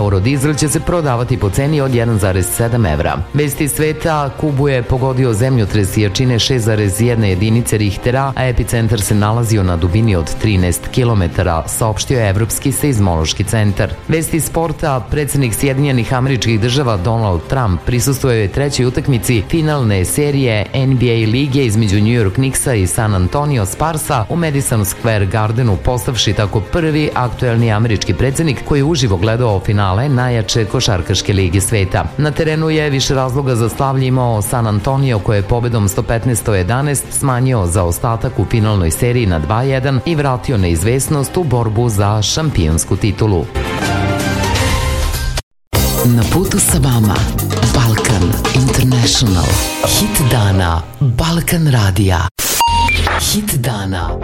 Eurodizel će se prodavati po ceni od 1,7 evra. Vesti sveta: Kubu je pogodio zemljotres jačine 6,1 jedinice Richtera, a epicentar se nalazio na dubini od 13 km, saopštio je Evropski seizmološki centar. Vesti sporta: predsednik Sjedinjenih Američkih Država Donald Trump prisustvuje trećoj utakmici finalne serije NBA lige između New York Knicksa i San Antonio Sparsa u Madison Square Gardenu, postavši tako prvi aktuelni američki predsednik koji je uživo gledao finale najjače košarkaške lige sveta. Na terenu je više razloga za slavlje imao San Antonio, koji je pobedom 115-111 smanjio zaostatak u finalnoj seriji na 2:1 i vratio neizvesnost u borbu za šampionsku titulu. Na putu sa vama Balkan International. Hit dana Balkan radija. Hit dana